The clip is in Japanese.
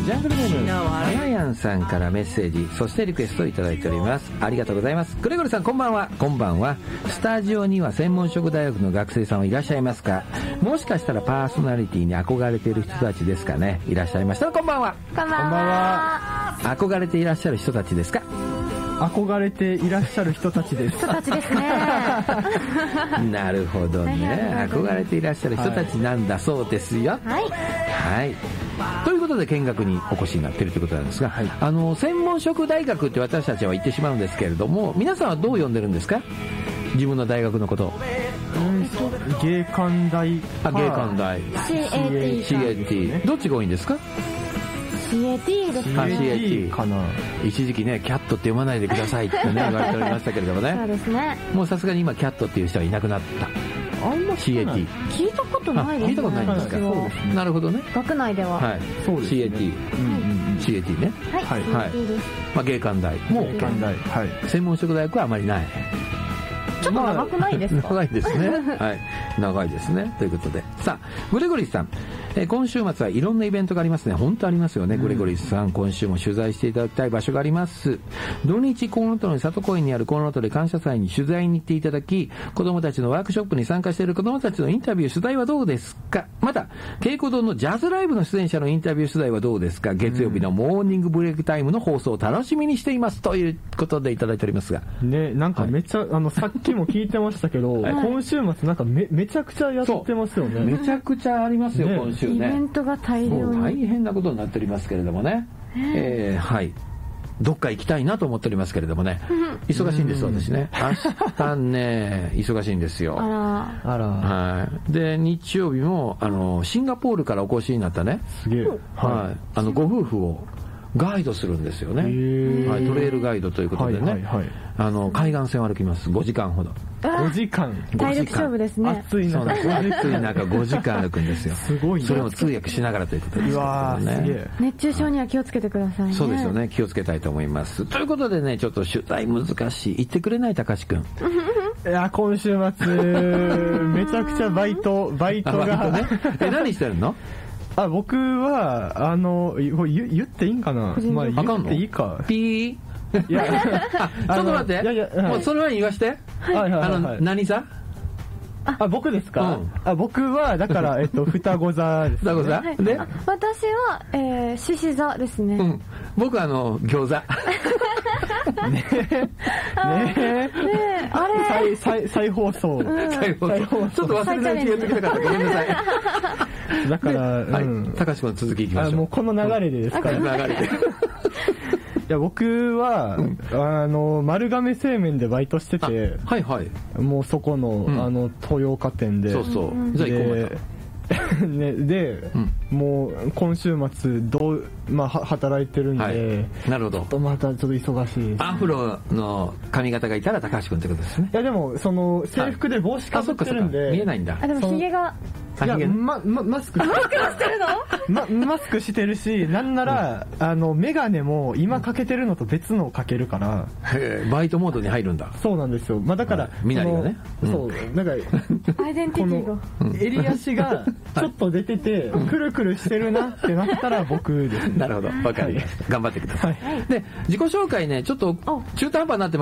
ジャングルネームマヤヤンさんからメッセージ、そしてリクエストをいただいております。ありがとうございます。グレゴリーさんこんばんは。こんばんは。スタジオには専門職大学の学生さんはいらっしゃいますか？もしかしたらパーソナリティに憧れている人たちですかね。いらっしゃいましたらこんばんは。 こんばんは。 憧れていらっしゃる人たちですか？ 憧れていらっしゃる人たちです。 人たちですね。 なるほどね。憧れていらっしゃる人たちなんだそうですよ。 はい。 はい。ということで見学にお越しになっているということなんですが、はい、専門職大学って私たちは言ってしまうんですけれども、皆さんはどう呼んでるんですか？自分の大学のこと。 芸官大。 芸官大。CAT。どっちが多いんですか ？CAT ですね。 CAT かな。一時期ね、キャットって読まないでくださいってね、言われておりましたけれどもね。 そうですね。 もうさすがに今キャットっていう人はいなくなった。 あんま CAT。 聞いたことないですね。 聞いたことないんですか？そうですね。なるほどね。 学内では。 はい。そうです。CAT。CAT ね。 はい。はい。 まあ、芸官大。もう、 芸官大。はい。 専門職大学はあまりない。 ちょっと長くないですか？ 長いですね。はい。長いですね。ということで。さあ、グレゴリーさん。今週末はいろんなイベントがありますね。本当ありますよね。グレゴリーさん、今週も取材していただきたい場所があります。土日、コウノトリの里公園にあるコウノトリ感謝祭に取材に行っていただき、子供たちのワークショップに参加している子供たちのインタビュー、取材はどうですか？また、稽古堂のジャズライブの出演者のインタビュー取材はどうですか？月曜日のモーニングブレイクタイムの放送を楽しみにしています。ということでいただいておりますが。 ね、なんかめっちゃ、さっきも聞いてましたけど、今週末なんかめちゃくちゃやってますよね。 めちゃくちゃありますよ、今週ね。 イベントが大量に。 大変なことになっておりますけれどもね。はい。どっか行きたいなと思っておりますけれどもね。忙しいんです、私ね。明日ね、忙しいんですよ。 あら。 はい。で、日曜日も、シンガポールからお越しになったね。 すげえ。 はい。ご夫婦をガイドするんですよね。はい。トレイルガイドということでね。海岸線を歩きます。5時間ほど。 5時間。 体力勝負ですね。 暑い中。 暑い中5時間歩くんですよ。 すごいね。 それも通訳しながらということです。 うわー、すげえ。 熱中症には気をつけてくださいね。 そうですよね。気をつけたいと思います。ということでね、ちょっと取材難しい。言ってくれない高橋くん。 いや、今週末、めちゃくちゃバイトが。 ね。何してるの？ 僕は、言っていいんかな？まあ、言っていいか。 ピー。いや、ちょっと待って。もうそれは言わして。何さ？ 僕ですか？僕は、だから、双子座です。 双子座？で？ 私は、獅子座ですね。 僕は餃子。 ねえ。あれ再放送。 再放送。ちょっと忘れないうちにやってきたかった。ごめんなさい。 だから、 高橋君の続きいきましょう。 もうこの流れでですか？流れで。いや、僕は、丸亀製麺でバイトしてて、 はいはい。 もうそこの、豊岡店で。 そうそう。じゃあ行こうね、で、もう今週末働いてるんで、 なるほど。 またちょっと忙しいです。 アフロの髪型がいたら高橋君ってことですね。 いやでも制服で帽子かぶってるんで、 見えないんだ。 でもヒゲが。 いや、マスクしてるの？マスクしてるし、なんなら、メガネも今かけてるのと別のをかけるから。 バイトモードに入るんだ。 そうなんですよ。だから、 みなりがね。 そう、なんか、アイデンティティが。 襟足がちょっと出てて、くるくるしてるなってなったら僕です。 なるほど。わかりました。頑張ってください。で、自己紹介ね、ちょっと中途半端になって